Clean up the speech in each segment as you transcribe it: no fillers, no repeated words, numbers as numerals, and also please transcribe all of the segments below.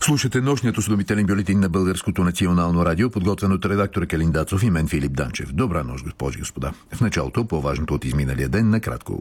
Слушате нощният осведомителен бюлетин на Българското национално радио, подготвен от редактора Калин Дацов и мен Филип Данчев. Добра нощ, госпожи и господа. В началото по-важното от изминалия ден накратко.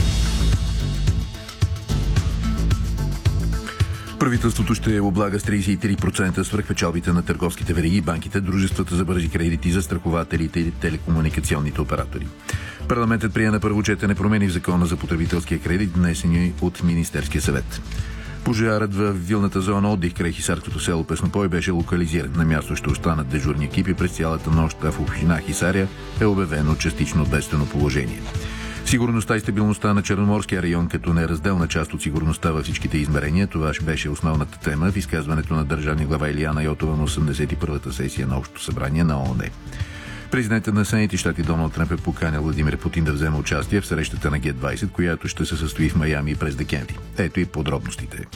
Правителството ще облага с 33% свръхпечалбите на търговските вериги, банките, дружествата за бързи кредити, застрахователите и телекомуникационните оператори. Парламентът прие на първо четене промени в закона за потребителския кредит, внесени от Министерския съвет. Пожарът в вилната зона отдих край хисарското село Песнопой беше локализиран. На място ще останат дежурни екипи. През цялата нощ в община Хисаря е обявено частично бедствено положение. Сигурността и стабилността на Черноморския район като неразделна част от сигурността във всичките измерения. Това беше основната тема в изказването на държавния глава Илияна Йотова на 81-та сесия на Общото събрание на ООН. Президентът на Съединените щати Доналд Тръмп е поканил Владимир Путин да вземе участие в срещата на Г-20, която ще се състои в Майами през декември. Ето и подробностите.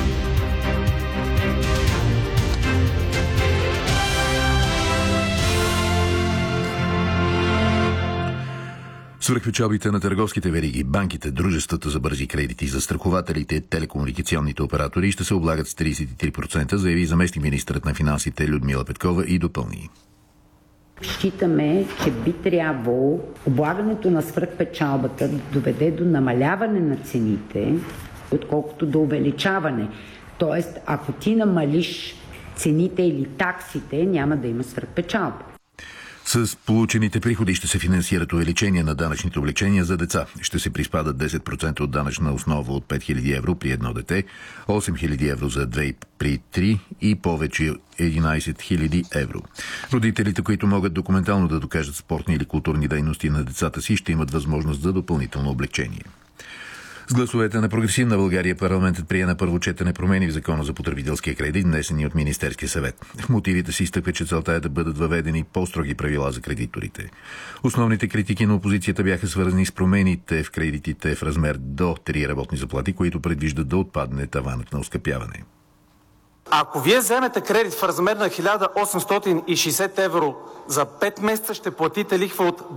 Свръхпечалбите на търговските вериги, банките, дружествата за бързи кредити, застрахователите, телекомуникационните оператори ще се облагат с 33%, заяви заместник-министърът на финансите Людмила Петкова и допълни. Считаме, че би трябвало облагането на свръхпечалбата да доведе до намаляване на цените, отколкото до увеличаване. Тоест, ако ти намалиш цените или таксите, няма да има свръхпечалба. С получените приходи ще се финансират увеличение на данъчните облекчения за деца. Ще се приспадат 10% от данъчна основа от 5000 евро при едно дете, 8000 евро за 2 при 3 и повече 11 000 евро. Родителите, които могат документално да докажат спортни или културни дейности на децата си, ще имат възможност за допълнително облекчение. С гласовете на Прогресивна България парламентът прие на първо четене промени в закона за потребителския кредит, внесени от Министерския съвет. В мотивите се изтъква, че целта е да бъдат въведени по-строги правила за кредиторите. Основните критики на опозицията бяха свързани с промените в кредитите в размер до 3 работни заплати, които предвиждат да отпадне таванът на оскъпяване. Ако вие вземете кредит в размер на 1860 евро за 5 месеца, ще платите лихва от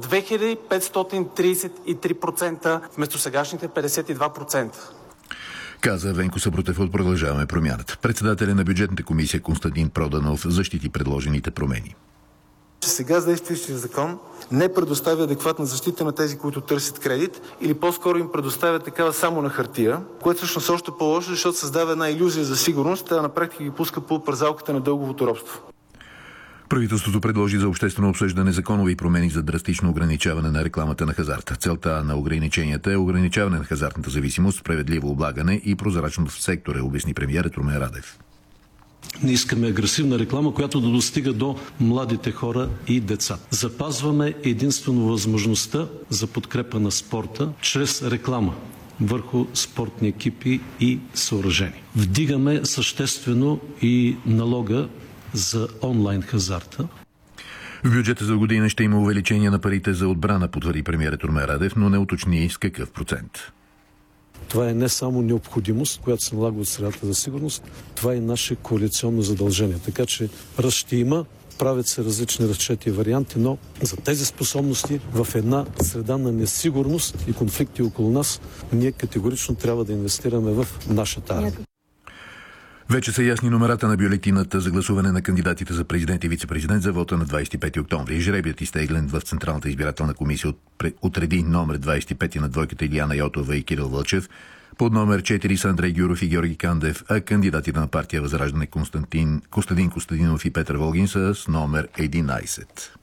2533% вместо сегашните 52%. Каза Венко Събрутев от Продължаваме промяната. Председателя на бюджетната комисия Константин Проданов защити предложените промени. Сега действащия закон не предоставя адекватна защита на тези, които търсят кредит, или по-скоро им предоставя такава само на хартия, което всъщност е още по-лошо, защото създава една илюзия за сигурност, а на практика ги пуска по пързалката на дълговото робство. Правителството предложи за обществено обсъждане законови промени за драстично ограничаване на рекламата на хазарта. Целта на ограниченията е ограничаване на хазартната зависимост, справедливо облагане и прозрачност в сектора, обясни премиерът Румен Радев. Не искаме агресивна реклама, която да достига до младите хора и деца. Запазваме единствено възможността за подкрепа на спорта чрез реклама върху спортни екипи и съоръжения. Вдигаме съществено и налога за онлайн хазарта. В бюджета за година ще има увеличение на парите за отбрана, потвърди премиерът Румен Радев, но не уточни с какъв процент. Това е не само необходимост, която се налага от средата за сигурност, това е наше коалиционно задължение. Така че ръст ще има, правят се различни разчети и варианти, но за тези способности в една среда на несигурност и конфликти около нас, ние категорично трябва да инвестираме в нашата армия. Вече са ясни номерата на бюлетината за гласуване на кандидатите за президент и вице-президент за вота на 25 октомври. Жребият изтеглен в Централната избирателна комисия отреди номер 25 на двойката Илияна Йотова и Кирил Вълчев, под номер 4 са Андрей Гюров и Георги Кандев, а кандидатите на партия Възраждане Костадин Костадинов и Петър Волгин са с номер 11.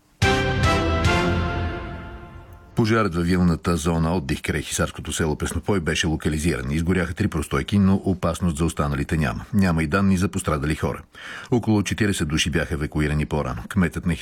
Пожарът във вилната зона отдих край хисарското село Песнопой беше локализиран. Изгоряха 3 простойки, но опасност за останалите няма. Няма и данни за пострадали хора. Около 40 души бяха евакуирани по-рано. Кметът на